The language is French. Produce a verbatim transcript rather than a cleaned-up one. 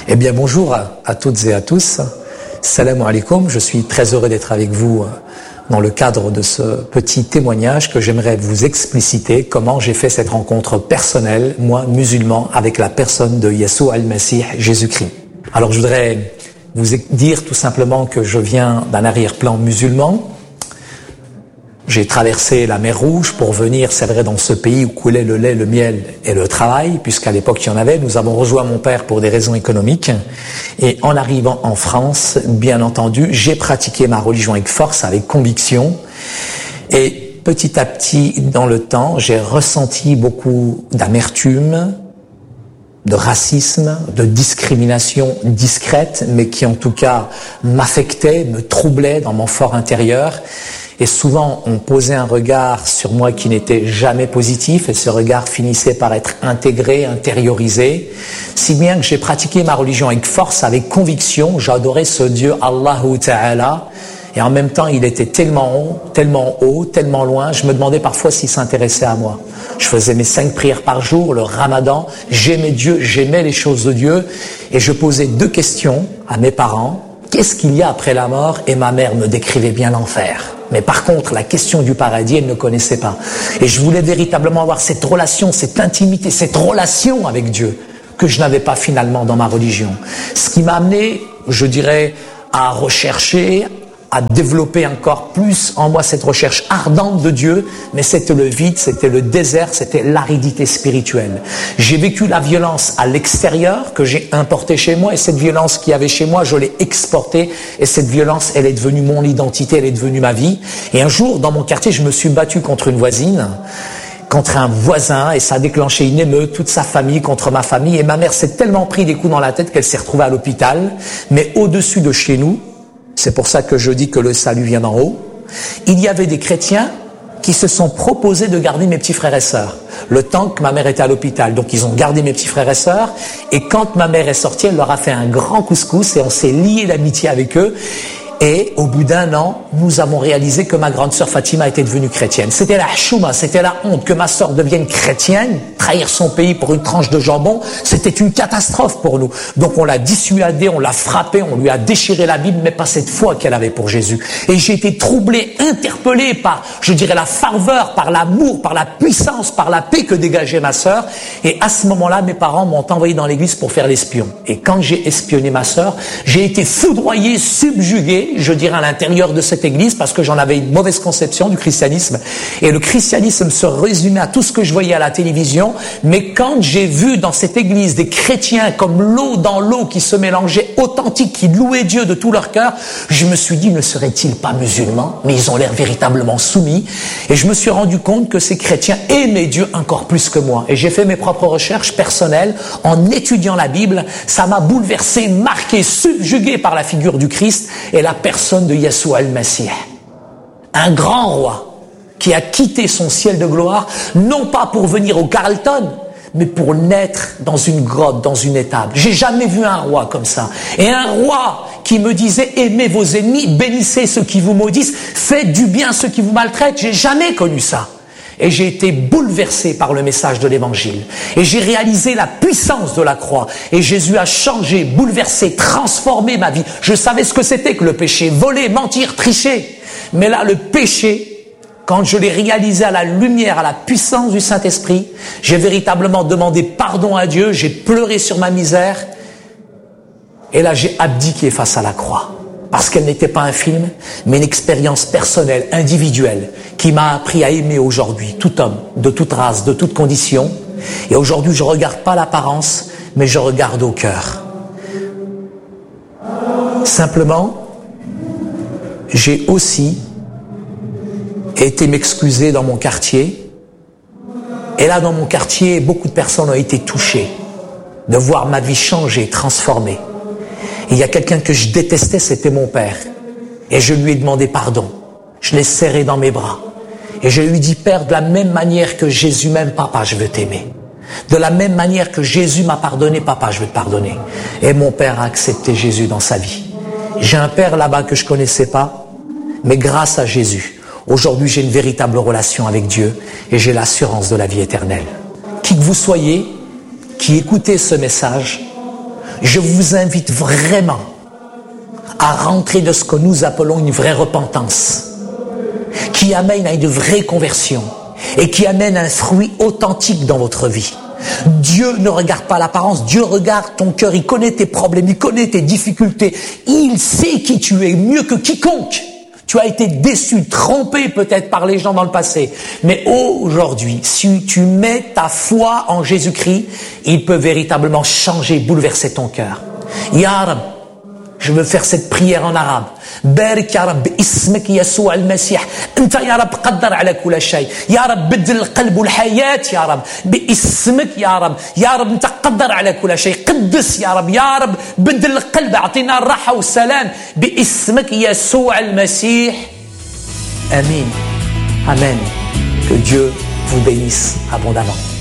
Eh bien, bonjour à, à toutes et à tous. Salam alaikum. Je suis très heureux d'être avec vous dans le cadre de ce petit témoignage que j'aimerais vous expliciter comment j'ai fait cette rencontre personnelle, moi, musulman, avec la personne de Yeshua al-Masih, Jésus-Christ. Alors, je voudrais vous dire tout simplement que je viens d'un arrière-plan musulman. J'ai traversé la mer Rouge pour venir, c'est vrai, dans ce pays où coulait le lait, le miel et le travail, puisqu'à l'époque il y en avait. Nous avons rejoint mon père pour des raisons économiques. Et en arrivant en France, bien entendu, j'ai pratiqué ma religion avec force, avec conviction. Et petit à petit, dans le temps, j'ai ressenti beaucoup d'amertume, de racisme, de discrimination discrète, mais qui en tout cas m'affectait, me troublait dans mon fort intérieur. Et souvent, on posait un regard sur moi qui n'était jamais positif, et ce regard finissait par être intégré, intériorisé, si bien que j'ai pratiqué ma religion avec force, avec conviction. J'adorais ce Dieu, Allahu Ta'ala, et en même temps, il était tellement haut, tellement haut, tellement loin, je me demandais parfois s'il s'intéressait à moi. Je faisais mes cinq prières par jour, le ramadan, j'aimais Dieu, j'aimais les choses de Dieu, et je posais deux questions à mes parents. Qu'est-ce qu'il y a après la mort? Et ma mère me décrivait bien l'enfer. Mais par contre, la question du paradis, elle ne connaissait pas. Et je voulais véritablement avoir cette relation, cette intimité, cette relation avec Dieu que je n'avais pas finalement dans ma religion. Ce qui m'a amené, je dirais, à rechercher, à développer encore plus en moi cette recherche ardente de Dieu, mais c'était le vide, c'était le désert, c'était l'aridité spirituelle. J'ai vécu la violence à l'extérieur que j'ai importée chez moi, et cette violence qu'il y avait chez moi, je l'ai exportée, et cette violence, elle est devenue mon identité, elle est devenue ma vie. Et un jour, dans mon quartier, je me suis battu contre une voisine, contre un voisin, et ça a déclenché une émeute, toute sa famille contre ma famille, et ma mère s'est tellement pris des coups dans la tête qu'elle s'est retrouvée à l'hôpital. Mais au-dessus de chez nous, c'est pour ça que je dis que le salut vient d'en haut, il y avait des chrétiens qui se sont proposés de garder mes petits frères et sœurs, le temps que ma mère était à l'hôpital. Donc ils ont gardé mes petits frères et sœurs, et quand ma mère est sortie, elle leur a fait un grand couscous, et on s'est lié d'amitié avec eux. Et au bout d'un an, nous avons réalisé que ma grande sœur Fatima était devenue chrétienne. C'était la chouma, c'était la honte que ma sœur devienne chrétienne, trahir son pays pour une tranche de jambon, c'était une catastrophe pour nous. Donc on l'a dissuadée, on l'a frappée, on lui a déchiré la Bible, mais pas cette foi qu'elle avait pour Jésus. Et j'ai été troublé, interpellé par, je dirais, la ferveur, par l'amour, par la puissance, par la paix que dégageait ma sœur. Et à ce moment-là, mes parents m'ont envoyé dans l'église pour faire l'espion. Et quand j'ai espionné ma sœur, j'ai été foudroyé, subjugué, je dirais, à l'intérieur de cette église, parce que j'en avais une mauvaise conception du christianisme. Et le christianisme se résumait à tout ce que je voyais à la télévision. Mais quand j'ai vu dans cette église des chrétiens comme l'eau dans l'eau qui se mélangeaient, authentiques, qui louaient Dieu de tout leur cœur, je me suis dit, ne seraient-ils pas musulmans? Mais ils ont l'air véritablement soumis. Et je me suis rendu compte que ces chrétiens aimaient Dieu encore plus que moi. Et j'ai fait mes propres recherches personnelles en étudiant la Bible. Ça m'a bouleversé, marqué, subjugué par la figure du Christ et la personne de Yeshua al-Masih, un grand roi qui a quitté son ciel de gloire, non pas pour venir au Carlton, mais pour naître dans une grotte, dans une étable. J'ai jamais vu un roi comme ça. Et un roi qui me disait, aimez vos ennemis, bénissez ceux qui vous maudissent, faites du bien à ceux qui vous maltraitent. J'ai jamais connu ça. Et j'ai été bouleversé par le message de l'évangile. Et j'ai réalisé la puissance de la croix. Et Jésus a changé, bouleversé, transformé ma vie. Je savais ce que c'était que le péché. Voler, mentir, tricher. Mais là, le péché, quand je l'ai réalisé à la lumière, à la puissance du Saint-Esprit, j'ai véritablement demandé pardon à Dieu. J'ai pleuré sur ma misère. Et là, j'ai abdiqué face à la croix. Parce qu'elle n'était pas un film, mais une expérience personnelle, individuelle, qui m'a appris à aimer aujourd'hui tout homme, de toute race, de toute condition. Et aujourd'hui, je ne regarde pas l'apparence, mais je regarde au cœur. Simplement, j'ai aussi été m'excuser dans mon quartier. Et là, dans mon quartier, beaucoup de personnes ont été touchées de voir ma vie changer, transformée. Il y a quelqu'un que je détestais, c'était mon père. Et je lui ai demandé pardon. Je l'ai serré dans mes bras. Et je lui ai dit, Père, de la même manière que Jésus m'aime, papa, je veux t'aimer. De la même manière que Jésus m'a pardonné, papa, je veux te pardonner. Et mon père a accepté Jésus dans sa vie. J'ai un père là-bas que je connaissais pas, mais grâce à Jésus, aujourd'hui j'ai une véritable relation avec Dieu et j'ai l'assurance de la vie éternelle. Qui que vous soyez, qui écoutez ce message, Je vous invite vraiment à rentrer de ce que nous appelons une vraie repentance, qui amène à une vraie conversion et qui amène un fruit authentique dans votre vie. Dieu ne regarde pas l'apparence, Dieu regarde ton cœur, il connaît tes problèmes, il connaît tes difficultés, il sait qui tu es mieux que quiconque. Tu as été déçu, trompé peut-être par les gens dans le passé, mais aujourd'hui, si tu mets ta foi en Jésus-Christ, il peut véritablement changer, bouleverser ton cœur. Ya Rab, je veux faire cette prière en arabe. بارك يا رب باسمك يسوع المسيح انت يا رب قدر على كل شيء يا رب بدل القلب والحياة يا رب باسمك يا رب يا رب انت قدر على كل شيء قدس يا رب يا رب بدل القلب اعطينا الراحة والسلام باسمك يسوع المسيح امين. Amen. Que Dieu vous bénisse abondamment.